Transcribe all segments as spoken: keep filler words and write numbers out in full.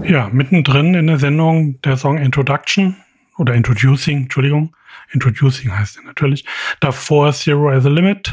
Ja, mittendrin in der Sendung der Song Introduction oder Introducing, Entschuldigung. Introducing heißt er natürlich. Davor Zero as a Limit.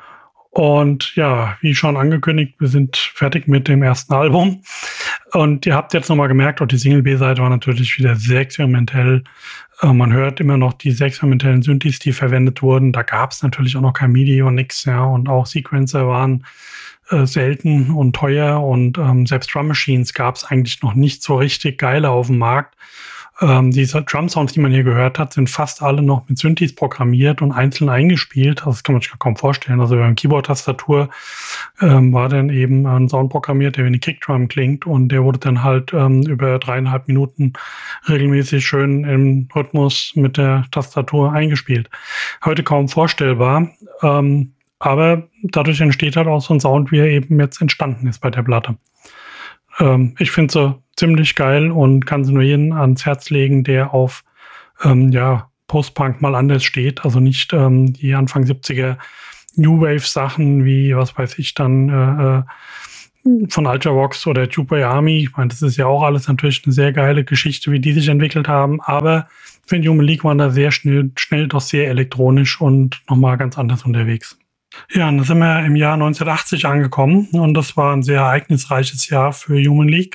Und ja, wie schon angekündigt, wir sind fertig mit dem ersten Album. Und ihr habt jetzt nochmal gemerkt, auch die Single-B-Seite war natürlich wieder sehr experimentell. Äh, man hört immer noch diese experimentellen Synthes, die verwendet wurden. Da gab es natürlich auch noch kein MIDI und nix, ja. Und auch Sequencer waren äh, selten und teuer. Und ähm, selbst Drum Machines gab es eigentlich noch nicht so richtig geile auf dem Markt. Ähm, diese Drum-Sounds, die man hier gehört hat, sind fast alle noch mit Synthes programmiert und einzeln eingespielt. Also das kann man sich kaum vorstellen. Also über eine Keyboard-Tastatur ähm, war dann eben ein Sound programmiert, der wie eine Kickdrum klingt, und der wurde dann halt ähm, über dreieinhalb Minuten regelmäßig schön im Rhythmus mit der Tastatur eingespielt. Heute kaum vorstellbar, ähm, aber dadurch entsteht halt auch so ein Sound, wie er eben jetzt entstanden ist bei der Platte. Ähm, ich finde sie ziemlich geil und kann sie nur jedem ans Herz legen, der auf ähm, ja, Post-Punk mal anders steht. Also nicht ähm, die Anfang siebziger New Wave-Sachen wie, was weiß ich, dann äh, von Ultravox oder Tube Army. Ich meine, das ist ja auch alles natürlich eine sehr geile Geschichte, wie die sich entwickelt haben. Aber ich finde, Human League waren da sehr schnell, schnell doch sehr elektronisch und nochmal ganz anders unterwegs. Ja, und da sind wir im Jahr neunzehnhundertachtzig angekommen, und das war ein sehr ereignisreiches Jahr für Human League.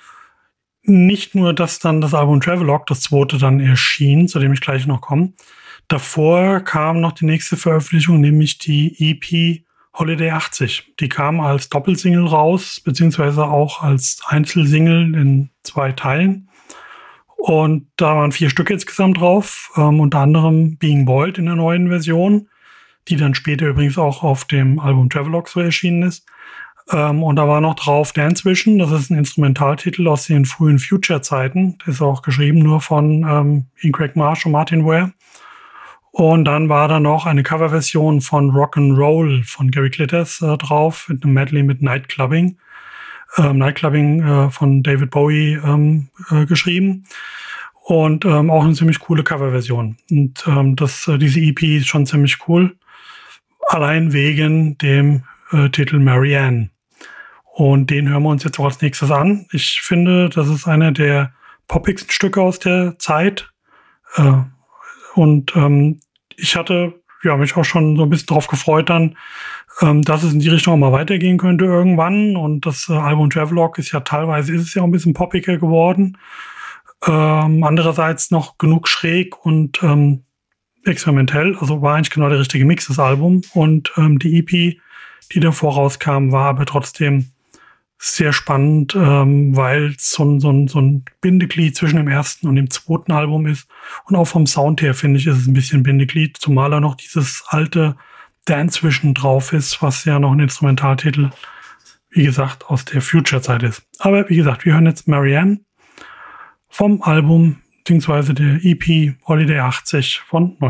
Nicht nur, dass dann das Album Travelogue, das zweite, dann erschien, zu dem ich gleich noch komme. Davor kam noch die nächste Veröffentlichung, nämlich die E P Holiday achtzig. Die kam als Doppelsingle raus, beziehungsweise auch als Einzelsingle in zwei Teilen. Und da waren vier Stücke insgesamt drauf, ähm, unter anderem Being Boiled in der neuen Version, die dann später übrigens auch auf dem Album Travelogue so erschienen ist. Ähm, und da war noch drauf Dance Vision, das ist ein Instrumentaltitel aus den frühen Future-Zeiten. Das ist auch geschrieben nur von ähm, Craig Marsh und Martin Ware. Und dann war da noch eine Coverversion von Rock'n'Roll von Gary Glitters äh, drauf, mit einem Medley mit Nightclubbing. Ähm, Nightclubbing äh, von David Bowie ähm, äh, geschrieben. Und ähm, auch eine ziemlich coole Coverversion. Und ähm, das, äh, diese E P ist schon ziemlich cool. Allein wegen dem äh, Titel Marianne. Und den hören wir uns jetzt auch als nächstes an. Ich finde, das ist einer der poppigsten Stücke aus der Zeit. Äh, und ähm, ich hatte ja, mich auch schon so ein bisschen drauf gefreut dann, ähm, dass es in die Richtung auch mal weitergehen könnte irgendwann. Und das äh, Album Travelogue ist ja teilweise, ist es ja auch ein bisschen poppiger geworden. Ähm, andererseits noch genug schräg und ähm, experimentell. Also war eigentlich genau der richtige Mix, das Album. Und ähm, die E P, die davor rauskam, war aber trotzdem sehr spannend, ähm, weil es so ein, so, ein, so ein Bindeglied zwischen dem ersten und dem zweiten Album ist. Und auch vom Sound her, finde ich, ist es ein bisschen Bindeglied, zumal da noch dieses alte Dance Vision drauf ist, was ja noch ein Instrumentaltitel, wie gesagt, aus der Future-Zeit ist. Aber wie gesagt, wir hören jetzt Marianne vom Album, beziehungsweise der E P Holiday achtzig von